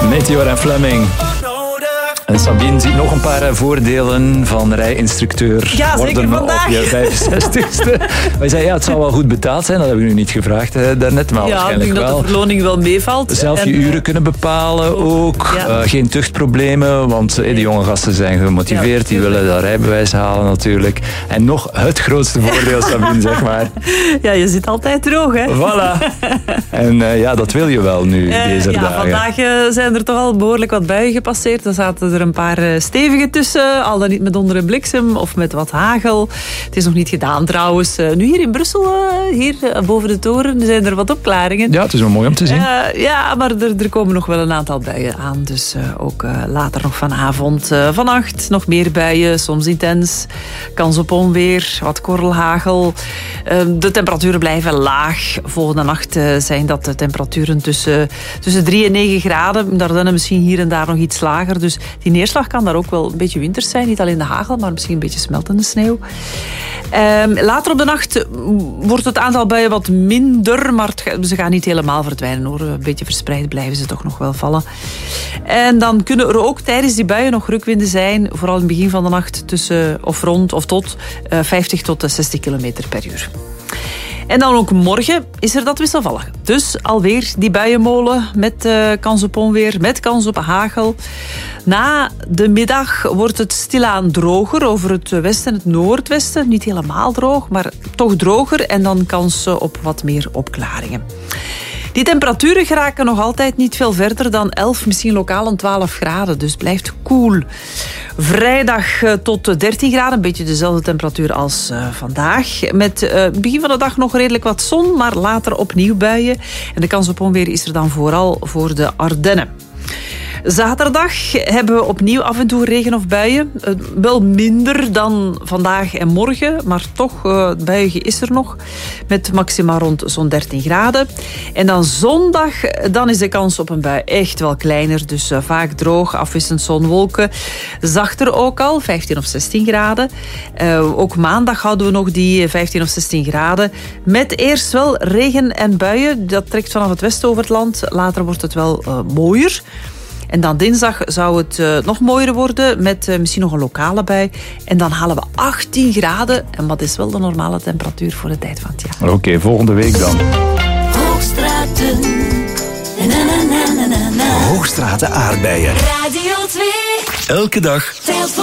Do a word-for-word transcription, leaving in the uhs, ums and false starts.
Meteor en Fleming. En Sabine ziet nog een paar voordelen van rijinstructeur ja, worden vandaag. op je vijfenzestigste. Wij zeiden, ja, het zal wel goed betaald zijn. Dat hebben we nu niet gevraagd hè, daarnet, maar ja, waarschijnlijk ik denk wel. dat de verloning wel meevalt. Zelf je en, uren kunnen bepalen ook. Ja. Uh, geen tuchtproblemen, want uh, die jonge gasten zijn gemotiveerd. Die willen dat rijbewijs halen natuurlijk. En nog het grootste voordeel, Sabine, zeg maar. Ja, je zit altijd droog, hè? Voilà. En uh, ja, dat wil je wel nu, uh, deze ja, dagen. Vandaag uh, zijn er toch al behoorlijk wat buien gepasseerd. Er zaten er een paar uh, stevige tussen. Al dan niet met donder en bliksem of met wat hagel. Het is nog niet gedaan trouwens. Uh, nu hier in Brussel, uh, hier uh, boven de toren, zijn er wat opklaringen. Ja, het is wel mooi om te zien. Uh, ja, maar er, er komen nog wel een aantal buien aan. Dus uh, ook uh, later nog vanavond. Uh, vannacht nog meer buien, soms intens. Kans op onweer, wat korrelhagel. Uh, de temperaturen blijven laag. Volgende nacht uh, zijn dat de temperaturen tussen, tussen drie en negen graden. Daarna misschien hier en daar nog iets lager. Dus die neerslag kan daar ook wel een beetje winters zijn. Niet alleen de hagel, maar misschien een beetje smeltende sneeuw. Um, later op de nacht wordt het aantal buien wat minder. Maar het, ze gaan niet helemaal verdwijnen hoor. Een beetje verspreid blijven ze toch nog wel vallen. En dan kunnen er ook tijdens die buien nog rukwinden zijn. Vooral in het begin van de nacht tussen of rond of tot uh, vijftig tot zestig kilometer per uur. En dan ook morgen is er dat wisselvallig. Dus alweer die buienmolen met uh, kans op onweer, met kans op hagel. Na de middag wordt het stilaan droger over het westen en het noordwesten. Niet helemaal droog, maar toch droger. En dan kans op wat meer opklaringen. Die temperaturen geraken nog altijd niet veel verder dan elf, misschien lokaal een twaalf graden. Dus blijft koel. Vrijdag tot dertien graden, een beetje dezelfde temperatuur als uh, vandaag. Met uh, begin van de dag nog redelijk wat zon, maar later opnieuw buien. En de kans op onweer is er dan vooral voor de Ardennen. Zaterdag hebben we opnieuw af en toe regen of buien. Uh, wel minder dan vandaag en morgen, maar toch, uh, buigen is er nog. Met maxima rond zo'n dertien graden. En dan zondag, dan is de kans op een bui echt wel kleiner. Dus uh, vaak droog, afwisselend zon, wolken. Zachter ook al, vijftien of zestien graden. Uh, ook maandag houden we nog die vijftien of zestien graden. Met eerst wel regen en buien. Dat trekt vanaf het westen over het land. Later wordt het wel uh, mooier. En dan dinsdag zou het uh, nog mooier worden met uh, misschien nog een lokale bui. En dan halen we achttien graden. En dat is wel de normale temperatuur voor de tijd van het jaar. Oké, okay, volgende week dan. Hoogstraten. Na, na, na, na, na, na. Hoogstraten aardbeien. Radio twee. Elke dag